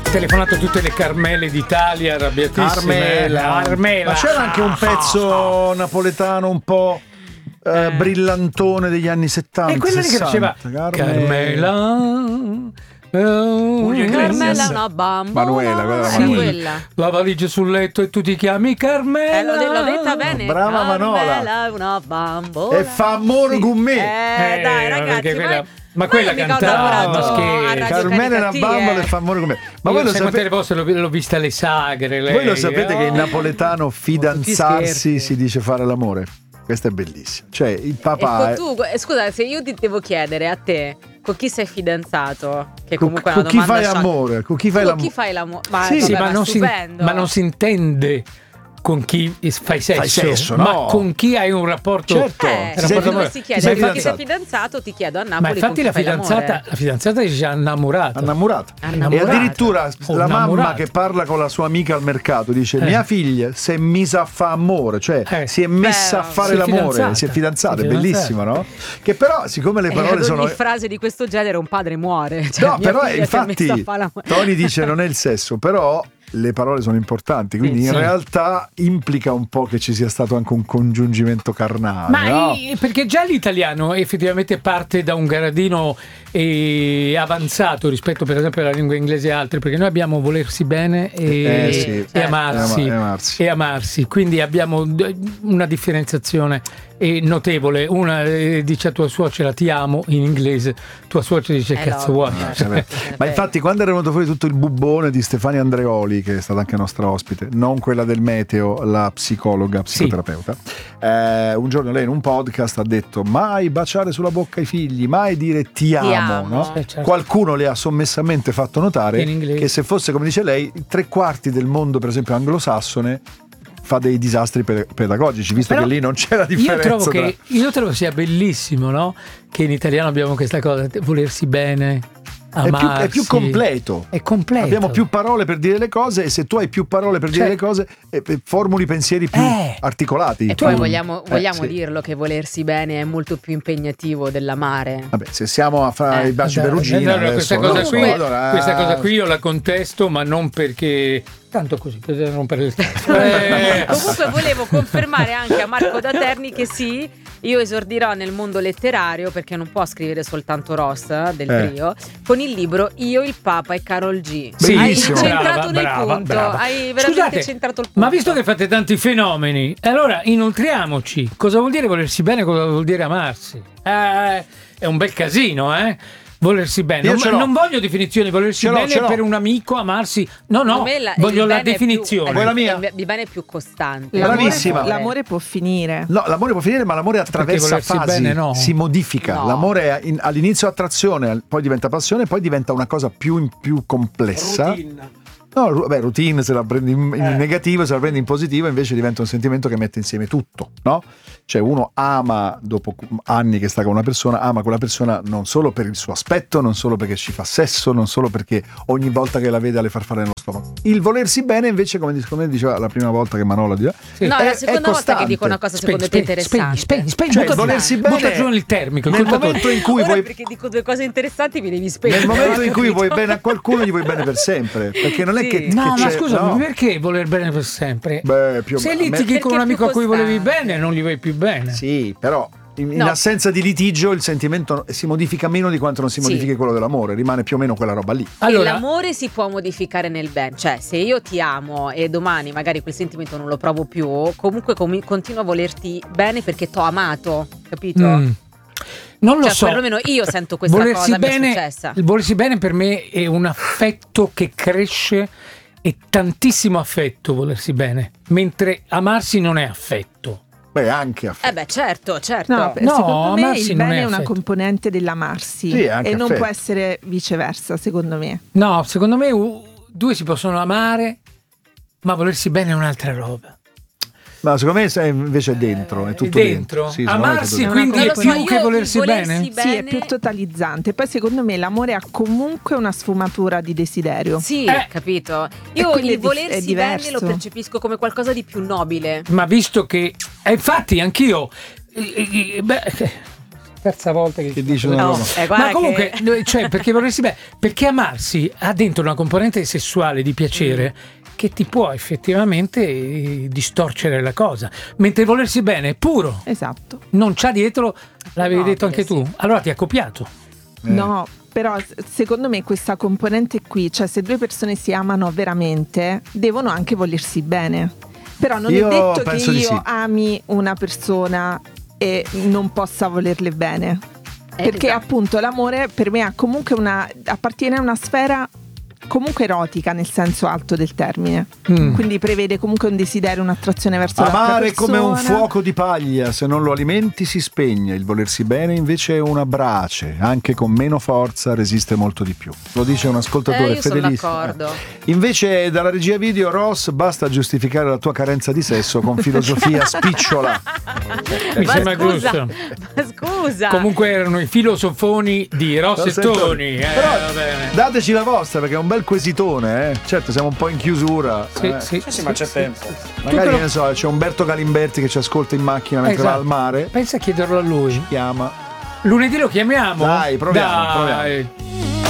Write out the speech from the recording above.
telefonato tutte le Carmele d'Italia, arrabbiatissime. Carmela. Ma c'era anche un pezzo napoletano un po' brillantone degli anni 70. E quello lì che faceva Carmela. Carmela è una bambola. Manuela, quella. La valigia sul letto e tu ti chiami Carmela. L'ho detta bene. Brava Manola. Carmela è una bambola. E fa amore con me. Dai ragazzi, ma quella cantava Carmela è una bambola e fa amore con me. Ma voi lo sapete, volte l'ho vista alle sagre. Voi lo sapete che in napoletano fidanzarsi si dice fare l'amore? Questo è bellissimo. Cioè il papà scusa, se io ti devo chiedere a te con chi sei fidanzato, che comunque con chi fai amore, con chi fai l'amore? Con chi fai l'amore? Ma, sì, vabbè, ma non si intende con chi fai sesso, no. ma con chi hai un rapporto. Certo. Come si chiede con chi sei fidanzato, ti chiedo a Napoli. Ma infatti la fidanzata dice innamorata. E addirittura la mamma che parla con la sua amica al mercato dice mia figlia si è messa a fare amore, cioè si è messa a fare l'amore, si è fidanzata, è bellissimo, no? Che però siccome le parole sono ogni frase di questo genere un padre muore, cioè, no, però infatti Tony dice non è il sesso, però le parole sono importanti, quindi in realtà implica un po' che ci sia stato anche un congiungimento carnale. Ma perché già l'italiano effettivamente parte da un gradino avanzato rispetto per esempio alla lingua inglese e altre, perché noi abbiamo volersi bene e amarsi, quindi abbiamo una differenziazione notevole. Una dice a tua suocera ti amo in inglese, tua suocera dice cazzo vuoi. Ma infatti quando è venuto fuori tutto il bubbone di Stefania Andreoli, che è stata anche nostra ospite, non quella del meteo, la psicologa, psicoterapeuta, un giorno lei in un podcast ha detto mai baciare sulla bocca ai figli, mai dire ti amo. No? Certo. Qualcuno le ha sommessamente fatto notare che se fosse come dice lei, 3/4 del mondo per esempio anglosassone fa dei disastri pedagogici, visto che lì non c'è la differenza. Io trovo sia bellissimo, no? Che in italiano abbiamo questa cosa, volersi bene, amarsi. È più completo. È completo. Abbiamo più parole per dire le cose, e se tu hai più parole per dire le cose, formuli pensieri più articolati. E poi vogliamo dirlo che volersi bene è molto più impegnativo dell'amare. Vabbè, se siamo a fare i baci perugina, questa cosa qui io la contesto, ma non perché tanto così per rompere il tempo. Comunque volevo confermare anche a Marco da Terni che sì, io esordirò nel mondo letterario, perché non può scrivere soltanto Ross del trio, con il libro Io, il Papa e Carol G. Bellissimo. Hai centrato nel punto. Hai veramente centrato il punto. Ma visto che fate tanti fenomeni, allora inoltriamoci. Cosa vuol dire volersi bene? Cosa vuol dire amarsi? È un bel casino, volersi bene. Non voglio definizioni, volersi bene per un amico, amarsi. No, voglio la definizione. Vuoi la mia? Il bene è più costante. Bravissima. L'amore può finire. No, l'amore può finire, ma l'amore attraversa fasi, si modifica. No. L'amore è all'inizio attrazione, poi diventa passione, poi diventa una cosa più complessa. Routine. No, routine se la prendi in negativo, se la prendi in positivo invece diventa un sentimento che mette insieme tutto, no? Cioè uno ama, dopo anni che sta con una persona, ama quella persona non solo per il suo aspetto, non solo perché ci fa sesso, non solo perché ogni volta che la vede ha le farfalle nello stomaco. Il volersi bene invece, come diceva la prima volta che Manola diceva, è la seconda volta che dico una cosa secondo te interessante. Spegni, cioè volersi bene butta giù il termico. Nel momento in cui perché dico due cose interessanti mi devi spegnere. Nel momento in cui vuoi bene a qualcuno gli vuoi bene per sempre, perché non è che ma scusami, perché voler bene per sempre? Se litighi con un amico a cui volevi bene, non gli vuoi più bene. Sì, però in assenza di litigio il sentimento si modifica meno di quanto non si modifichi quello dell'amore, rimane più o meno quella roba lì. Allora, l'amore si può modificare nel bene, cioè se io ti amo e domani magari quel sentimento non lo provo più, comunque continuo a volerti bene perché t'ho amato, capito? Non lo so. Perlomeno io sento questa cosa, mi è successa. Il volersi bene per me è un affetto che cresce. È tantissimo affetto volersi bene, mentre amarsi non è affetto. Anche affetto. Certo. No, secondo me il bene è una componente dell'amarsi e non può essere viceversa, secondo me. No, secondo me due si possono amare, ma volersi bene è un'altra roba. Ma secondo me invece è dentro, è tutto dentro. Sì, amarsi quindi è più che volersi bene? Sì, è più totalizzante. Poi secondo me l'amore ha comunque una sfumatura di desiderio. Sì, capito. Io il volersi bene lo percepisco come qualcosa di più nobile. Ma visto che infatti anch'io terza volta che dice una roba. Ma comunque, cioè, perché vorresti bene, perché amarsi ha dentro una componente sessuale di piacere che ti può effettivamente distorcere la cosa, mentre volersi bene è puro. Esatto. Non c'ha dietro, l'avevi detto anche tu. Allora ti ha copiato. No, però secondo me questa componente qui, cioè se due persone si amano veramente, devono anche volersi bene. Però non è detto che io ami una persona e non possa volerle bene. Perché appunto l'amore per me ha comunque appartiene a una sfera comunque erotica nel senso alto del termine, quindi prevede comunque un desiderio, un'attrazione verso l'altra persona. Amare come un fuoco di paglia, se non lo alimenti si spegne. Il volersi bene invece è una brace, anche con meno forza resiste molto di più. Lo dice un ascoltatore fedelissimo. Sono d'accordo. Invece dalla regia video, Ross, basta giustificare la tua carenza di sesso con filosofia spicciola. Mi sembra giusto. Ma scusa. Comunque erano i filosofoni di Ross e Tony. Però dateci la vostra, perché è un bel quesitone, Certo, siamo un po' in chiusura. Sì, ma c'è tempo. Magari che ne so, c'è Umberto Galimberti che ci ascolta in macchina mentre va al mare. Pensa a chiederlo a lui. Ci chiama. Lunedì lo chiamiamo? Dai, proviamo.